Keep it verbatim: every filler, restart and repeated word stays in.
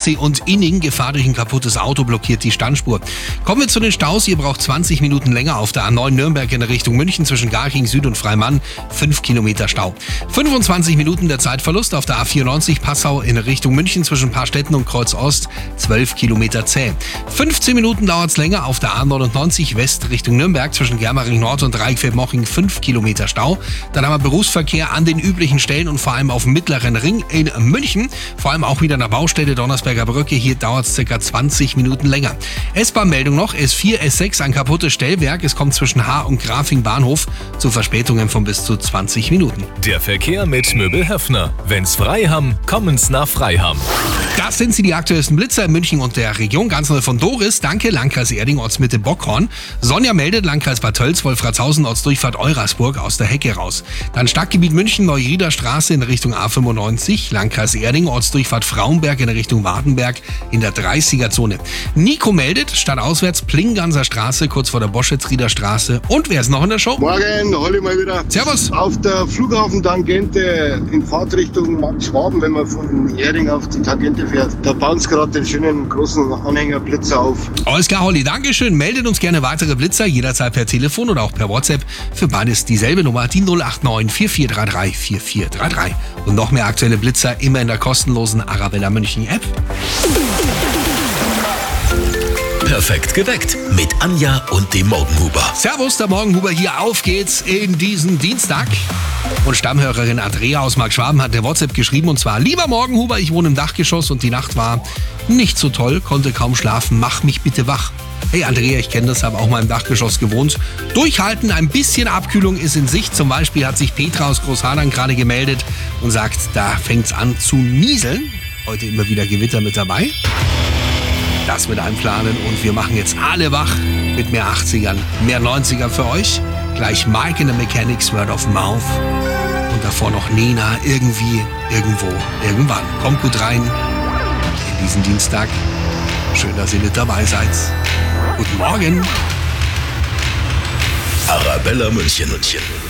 Nordsee und Inning. Gefahr durch ein kaputtes Auto blockiert die Standspur. Kommen wir zu den Staus. Ihr braucht zwanzig Minuten länger auf der A neun Nürnberg in Richtung München zwischen Garching Süd und Freimann. fünf Kilometer Stau. fünfundzwanzig Minuten der Zeitverlust auf der A vierundneunzig Passau in Richtung München zwischen Paarstetten und Kreuz Ost. zwölf Kilometer zäh. fünfzehn Minuten dauert es länger auf der A neunundneunzig West Richtung Nürnberg zwischen Germering Nord und Reichfeld-Moching. fünf Kilometer Stau. Dann haben wir Berufsverkehr an den üblichen Stellen und vor allem auf dem mittleren Ring in München. Vor allem auch wieder an der Baustelle Donnersberger Brücke. Hier dauert es ca. zwanzig Minuten länger. S-Bahn-Meldung noch. S vier, S sechs ein kaputtes Stellwerk. Es kommt zwischen Haar und Grafing Bahnhof zu Verspätungen von bis zu zwanzig Minuten. Der Verkehr mit Möbel Höffner. Wenn's frei haben, kommen's nach Freiham. Das sind sie, die aktuellsten Blitzer in München und der Region. Ganz neu von Doris. Danke, Landkreis Erding, Ortsmitte Bockhorn. Sonja meldet, Landkreis Bad Tölz, Wolfratshausen, Ortsdurchfahrt Eurasburg aus der Hecke raus. Dann Stadtgebiet München, Neurieder Straße in Richtung A fünfundneunzig. Landkreis Erding, Ortsdurchfahrt Frauenberg in Richtung Wartenberg in der dreißiger-Zone. Nico meldet, stadtauswärts Plinganser Straße, kurz vor der Boschetsrieder Straße. Und wer ist noch in der Show? Morgen, Holly mal wieder. Servus. Auf der Flughafen-Tangente in Fahrtrichtung Markt Schwaben, wenn man von Erding auf die Tangente fährt, da bauen sie gerade den schönen großen Anhängerblitzer auf. Alles klar, Holly, Dankeschön. Meldet uns gerne weitere Blitzer, jederzeit per Telefon oder auch per WhatsApp. Für beides dieselbe Nummer, die null acht neun vier vier drei drei vier vier drei drei. Und noch mehr aktuelle Blitzer immer in der kostenlosen Arabella München App. Perfekt geweckt mit Anja und dem Morgenhuber. Servus, der Morgenhuber hier. Auf geht's in diesen Dienstag. Und Stammhörerin Andrea aus Markschwaben hat eine WhatsApp geschrieben und zwar: Lieber Morgenhuber, ich wohne im Dachgeschoss und die Nacht war nicht so toll, konnte kaum schlafen, mach mich bitte wach. Hey Andrea, ich kenne das, habe auch mal im Dachgeschoss gewohnt. Durchhalten, ein bisschen Abkühlung ist in Sicht. Zum Beispiel hat sich Petra aus Großhadern gerade gemeldet und sagt, da fängt's an zu nieseln. Heute immer wieder Gewitter mit dabei. Das mit einplanen und wir machen jetzt alle wach mit mehr achtzigern, mehr neunzigern für euch. Gleich Mike in the Mechanics, Word of Mouth. Und davor noch Nena, irgendwie, irgendwo, irgendwann. Kommt gut rein in diesen Dienstag. Schön, dass ihr mit dabei seid. Guten Morgen. Arabella München. München.